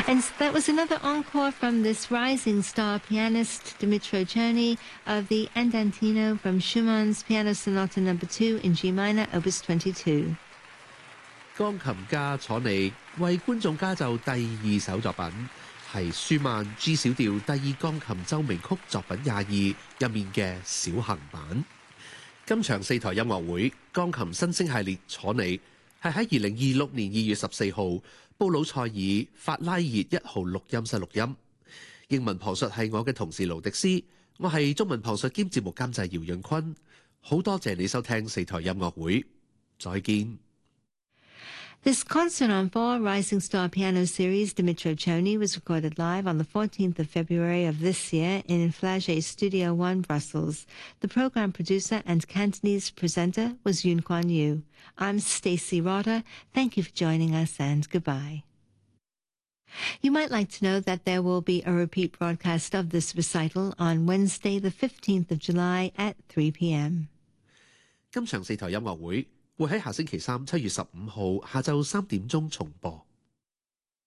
And that was another encore from this rising star pianist Dmitro Cherny of the Andantino from Schumann's Piano Sonata No. 2 in G minor, Opus 22. 鋼琴家楚尼為觀眾加奏第二首作品，係舒曼 G 小調第二鋼琴奏鳴曲作品22入面嘅小行版。今場4台音樂會鋼琴新星系列楚尼係喺2026年2月14號布魯塞爾法拉熱1號錄音室錄音。英文旁述係我嘅同事盧迪斯，我係中文旁述兼節目監製姚潤坤。好多謝你收聽4台音樂會，再見。 This concert on 4 Rising Star Piano Series Dmitro Cherny was recorded live on the 14th of February of this year in Flage Studio 1, Brussels. The program producer and Cantonese presenter was Yoon Kwan Yu. I'm Stacey Rotter. Thank you for joining us and goodbye. You might like to know that there will be a repeat broadcast of this recital on Wednesday, the 15th of July at 3 p.m. 今場4台音樂會會喺下星期3 7月15號下晝3點鐘重播。